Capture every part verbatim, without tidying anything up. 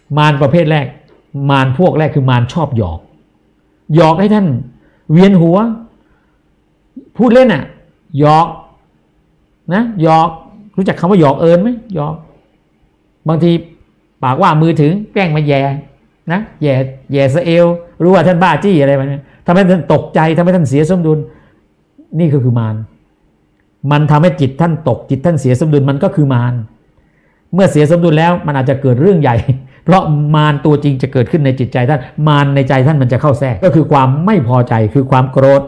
มารประเภทแรกมารพวกแรกคือมารชอบหยอกหยอกให้ท่านเวียนหัวพูดเล่นอ่ะหยอกนะหยอกรู้จักคำว่าหยอกเอิญไหมหยอกบางทีปากว่ามือถึงแกล้งมาแย่นะแย่แย่สะเอวรู้ว่าท่านบ้าจี้อะไรแบบนี้ทำให้ท่านตกใจทำให้ท่านเสียสมดุลนี่ก็คือมารมันทำให้จิตท่านตกจิตท่านเสียสมดุลมันก็คือมารเมื่อเสียสมดุลแล้วมันอาจจะเกิดเรื่องใหญ่เพราะมารตัวจริงจะเกิดขึ้นในจิตใจท่านมารในใจท่านมันจะเข้าแทรกก็คือความไม่พอใจคือความโกรธ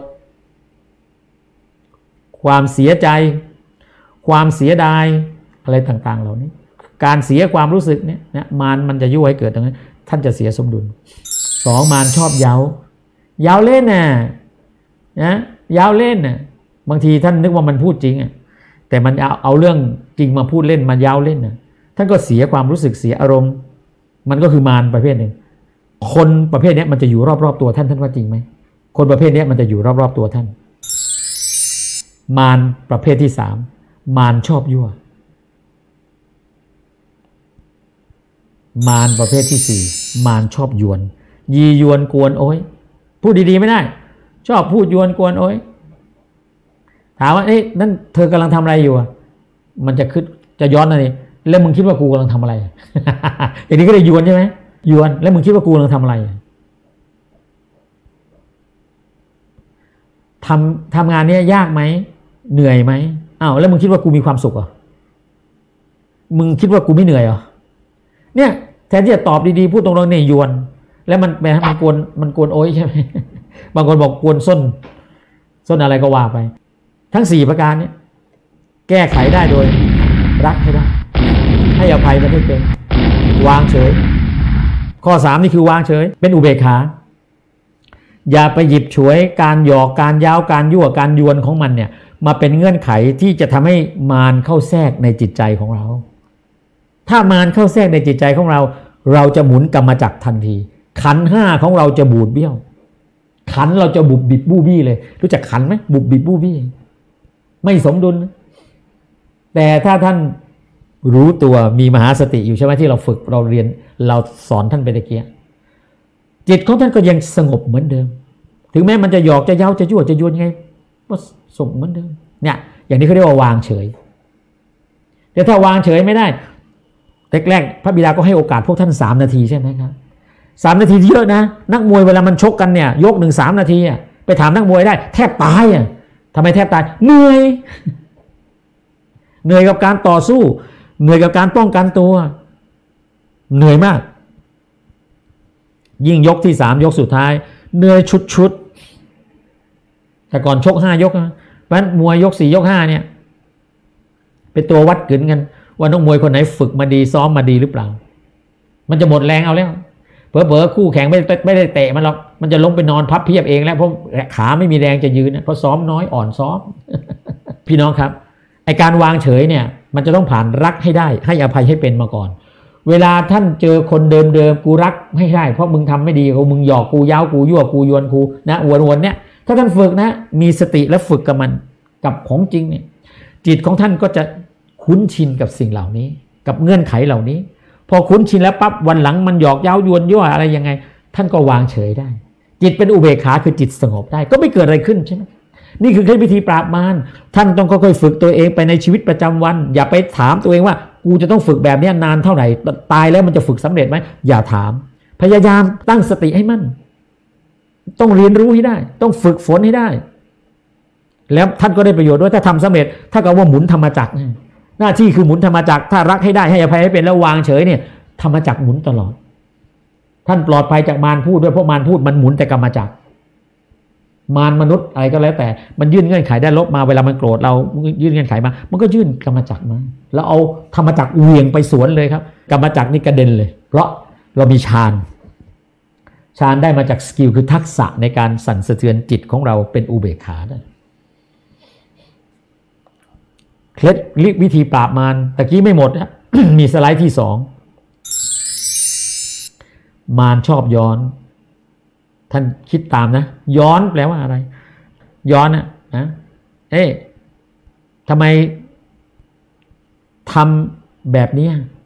ความเสียใจความเสียดายอะไรต่างๆเหล่านี้การเสียความรู้สึกเนี่ยนะมารมันจะยั่วให้เกิดตรงนี้ท่านจะเสียสมดุลสองมารชอบเย้าเย้าเล่นน่ะนะเย้าเล่นน่ะบางทีท่านนึกว่ามันพูดจริงอ่ะแต่มันเอาเอาเรื่องจริงมาพูดเล่นมาเย้าเล่นน่ะท่านก็เสียความรู้สึกเสียอารมณ์มันก็คือมารประเภทหนึ่งคนประเภทนี้มันจะอยู่รอบๆตัวท่านท่านว่าจริงไหมคนประเภทนี้มันจะอยู่รอบๆตัวท่านมารประเภทที่สามมารชอบยั่วมารประเภทที่สี่มารชอบยวนยียวนกวนโอ้ยพูดดีๆไม่ได้ชอบพูดยวนกวนโอ้ยถามว่าเอ๊ะนั่นเธอกำลังทำอะไรอยู่มันจะคิดจะย้อนอะไรแล้วมึงคิดว่ากูกำลังทำอะไร อย่างนี้ก็เลยยวนใช่ไหมยวนแล้วมึงคิดว่ากูกำลังทำอะไรทำทำงานนี้ยากไหมเหนื่อยไหมอ้าวแล้วมึงคิดว่ากูมีความสุขเหรอมึงคิดว่ากูไม่เหนื่อยเหรอเนี่ยแทนที่จะตอบดีๆพูดตรงๆเนี่ยยวนแล้วมันมันกวนมันกวนโอ้ยใช่ไหมบางคนบอกกวนส้นส้นอะไรก็ว่าไปทั้งสี่ประการนี้แก้ไขได้โดยรักให้ได้ให้อภัยมันให้เป็นวางเฉยข้อสามนี่คือวางเฉยเป็นอุเบกขาอย่าไปหยิบฉวยการหยอกการย้าวการยั่วการยวนของมันเนี่ยมาเป็นเงื่อนไขที่จะทำให้มารเข้าแทรกในจิตใจของเราถ้ามารเข้าแทรกในจิตใจของเราเราจะหมุนกรรมจักรทันทีขันธ์ห้าของเราจะบูดเบี้ยวขันธ์เราจะบุบบิบบู้บี้เลยรู้จักขันธ์ไหมบุบบิบบู้บี้ไม่สมดุลแต่ถ้าท่านรู้ตัวมีมหาสติอยู่ใช่ไหมที่เราฝึกเราเรียนเราสอนท่านไปตะเกียจิตของท่านก็ยังสงบเหมือนเดิมถึงแม้มันจะหยอกจะเย้าจะยั่วจะยวนไงก็สงบเหมือนเดิมเนี่ยอย่างนี้เขาเรียกว่าวางเฉยแต่ถ้าวางเฉยไม่ได้แรกๆพระบิดาก็ให้โอกาสพวกท่านสามนาทีใช่ไหมครับสามนาทีเยอะนะนักมวยเวลามันชกกันเนี่ยยกหนึ่งสามนาทีอ่ะไปถามนักมวยได้แทบตายอ่ะทำไมแทบตายเหนื่อยเหนื่อยกับการต่อสู้เหนื่อยกับการป้องกันตัวเหนื่อยมากยิ่งยกที่สามยกสุดท้ายเหนื่อยชุดๆแต่ก่อนชกห้ายกนะเพราะฉะนั้นมวยยกสี่ยกห้าเนี่ยเป็นตัววัดกึ่นกันว่านักมวยคนไหนฝึกมาดีซ้อมมาดีหรือเปล่ามันจะหมดแรงเอาแล้วเผลอๆคู่แข่งไม่ไม่ได้เตะมันหรอกมันจะลงไปนอนพับเพียบเองแล้วเพราะขาไม่มีแรงจะยืนเพราะซ้อมน้อยอ่อนซ้อม พี่น้องครับไอการวางเฉยเนี่ยมันจะต้องผ่านรักให้ได้ให้อภัยให้เป็นมาก่อนเวลาท่านเจอคนเดิมๆกูรักไม่ได้เพราะมึงทำไม่ดีกูมึงหยอกกูย้าวกูยั่วกูยวนกูนะวนๆเนี่ยถ้าท่านฝึกนะมีสติและฝึกกับมันกับของจริงเนี่ยจิตของท่านก็จะคุ้นชินกับสิ่งเหล่านี้กับเงื่อนไขเหล่านี้พอคุ้นชินแล้วปั๊บวันหลังมันหยอกเย้ายวนยั่วอะไรยังไงท่านก็วางเฉยได้จิตเป็นอุเบกขาคือจิตสงบได้ก็ไม่เกิดอะไรขึ้นใช่ไหมนี่คือแค่วิธีปราบมารท่านต้องค่อยๆฝึกตัวเองไปในชีวิตประจำวันอย่าไปถามตัวเองว่ากูจะต้องฝึกแบบนี้นานเท่าไหร่ตายแล้วมันจะฝึกสำเร็จไหมอย่าถามพยายามตั้งสติให้มั่นต้องเรียนรู้ให้ได้ต้องฝึกฝนให้ได้แล้วท่านก็ได้ประโยชน์ด้วยถ้าทำสำเร็จถ้ากับว่าหมุนธรรมจักรหน้าที่คือหมุนธรรมจักรถ้ารักให้ได้ให้อภัยให้เป็นแล้ววางเฉยเนี่ยธรรมจักรหมุนตลอดท่านปลอดภัยจากมารพูดด้วยเพราะมารพูดมันหมุนแต่กรรมจักรมารมนุษย์อะไรก็แล้วแต่มันยื่นเงื่อนไขได้ลบมาเวลามันโกรธเรายื่นเงื่อนไขมามันก็ยื่นกรรมจักรมาแล้วเอาธรรมจักรเหวี่ยงไปสวนเลยครับกรรมจักรนี่กระเด็นเลยเพราะเรามีฌานฌานได้มาจากสกิลคือทักษะในการสั่นสะเทือนจิตของเราเป็นอุเบกขาได้เคล็ดวิธีปราบมารตะกี้ไม่หมดนะ มีสไลด์ที่สองมารชอบย้อนท่านคิดตามนะย้อนแปลว่าอะไรย้อนนะนะเอ๊ะทำไมทำแบบนี้